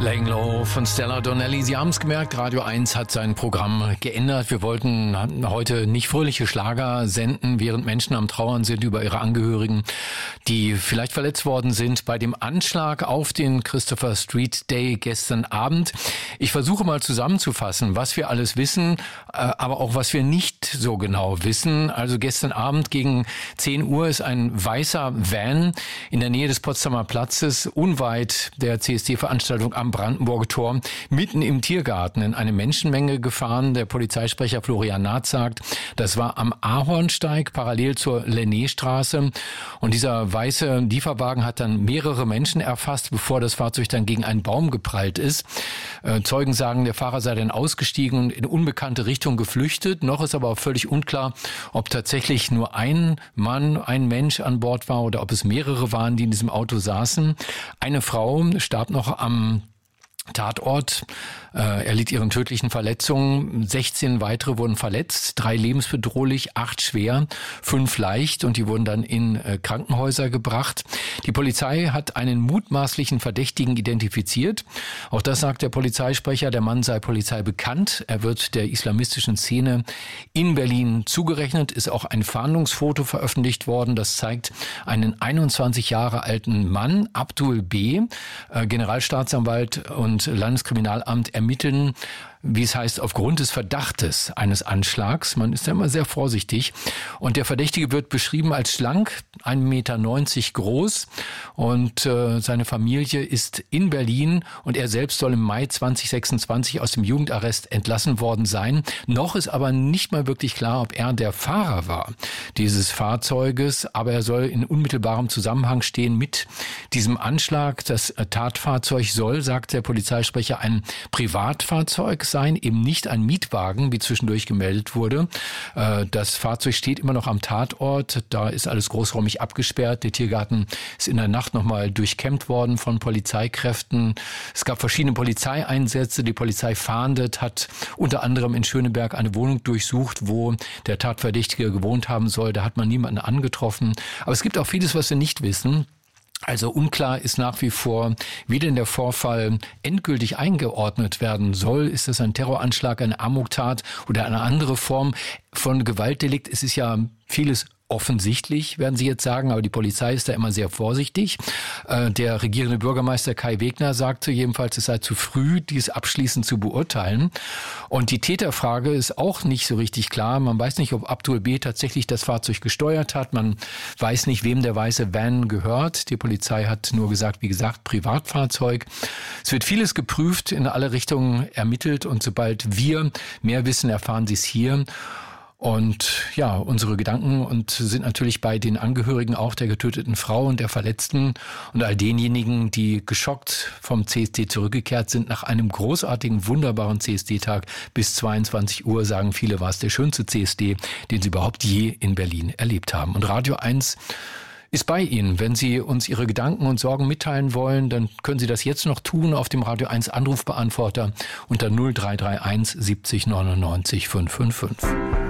Laying Low von Stella Donnelly. Sie haben es gemerkt, Radio 1 hat sein Programm geändert. Wir wollten heute nicht fröhliche Schlager senden, während Menschen am Trauern sind über ihre Angehörigen, die vielleicht verletzt worden sind bei dem Anschlag auf den Christopher Street Day gestern Abend. Ich versuche mal zusammenzufassen, was wir alles wissen, aber auch was wir nicht so genau wissen. Also gestern Abend gegen 10 Uhr ist ein weißer Van in der Nähe des Potsdamer Platzes, unweit der CSD-Veranstaltung am Brandenburger Tor, mitten im Tiergarten in eine Menschenmenge gefahren. Der Polizeisprecher Florian Nath sagt, das war am Ahornsteig parallel zur Lenné-Straße. Und dieser weiße Lieferwagen hat dann mehrere Menschen erfasst, bevor das Fahrzeug dann gegen einen Baum geprallt ist. Zeugen sagen, der Fahrer sei dann ausgestiegen und in unbekannte Richtung geflüchtet. Noch ist aber auch völlig unklar, ob tatsächlich nur ein Mann, ein Mensch an Bord war oder ob es mehrere waren, die in diesem Auto saßen. Eine Frau starb noch am Tatort, erlitt ihren tödlichen Verletzungen. 16 weitere wurden verletzt, 3 lebensbedrohlich, 8 schwer, 5 leicht und die wurden dann in Krankenhäuser gebracht. Die Polizei hat einen mutmaßlichen Verdächtigen identifiziert. Auch das sagt der Polizeisprecher, der Mann sei Polizei bekannt. Er wird der islamistischen Szene in Berlin zugerechnet. Ist auch ein Fahndungsfoto veröffentlicht worden. Das zeigt einen 21 Jahre alten Mann, Abdul B., Generalstaatsanwalt und Landeskriminalamt ermitteln, wie es heißt, aufgrund des Verdachtes eines Anschlags. Man ist ja immer sehr vorsichtig. Und der Verdächtige wird beschrieben als schlank, 1,90 Meter groß. Und seine Familie ist in Berlin und er selbst soll im Mai 2026 aus dem Jugendarrest entlassen worden sein. Noch ist aber nicht mal wirklich klar, ob er der Fahrer war dieses Fahrzeuges. Aber er soll in unmittelbarem Zusammenhang stehen mit diesem Anschlag. Das Tatfahrzeug soll, sagt der Polizeisprecher, ein Privatfahrzeug sein, eben nicht ein Mietwagen, wie zwischendurch gemeldet wurde. Das Fahrzeug steht immer noch am Tatort. Da ist alles großräumig abgesperrt. Der Tiergarten ist in der Nacht nochmal durchkämmt worden von Polizeikräften. Es gab verschiedene Polizeieinsätze. Die Polizei fahndet, hat unter anderem in Schöneberg eine Wohnung durchsucht, wo der Tatverdächtige gewohnt haben soll. Da hat man niemanden angetroffen. Aber es gibt auch vieles, was wir nicht wissen. Also unklar ist nach wie vor, wie denn der Vorfall endgültig eingeordnet werden soll. Ist das ein Terroranschlag, eine Amoktat oder eine andere Form von Gewaltdelikt? Es ist ja vieles offensichtlich, werden Sie jetzt sagen, aber die Polizei ist da immer sehr vorsichtig. Der regierende Bürgermeister Kai Wegner sagte jedenfalls, es sei zu früh, dies abschließend zu beurteilen. Und die Täterfrage ist auch nicht so richtig klar. Man weiß nicht, ob Abdul B. tatsächlich das Fahrzeug gesteuert hat. Man weiß nicht, wem der weiße Van gehört. Die Polizei hat nur gesagt, wie gesagt, Privatfahrzeug. Es wird vieles geprüft, in alle Richtungen ermittelt und sobald wir mehr wissen, erfahren Sie es hier. Und ja, unsere Gedanken sind natürlich bei den Angehörigen auch der getöteten Frau und der Verletzten und all denjenigen, die geschockt vom CSD zurückgekehrt sind nach einem großartigen, wunderbaren CSD-Tag bis 22 Uhr, sagen viele, war es der schönste CSD, den sie überhaupt je in Berlin erlebt haben. Und Radio 1 ist bei Ihnen. Wenn Sie uns Ihre Gedanken und Sorgen mitteilen wollen, dann können Sie das jetzt noch tun auf dem Radio 1 Anrufbeantworter unter 0331 70 99 555.